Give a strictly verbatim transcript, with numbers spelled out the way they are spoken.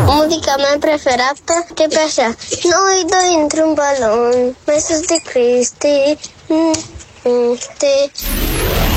Muzica mea preferată începe așa. Noi doi într-un balon, mai sus de Cristi. Mm, mm, te...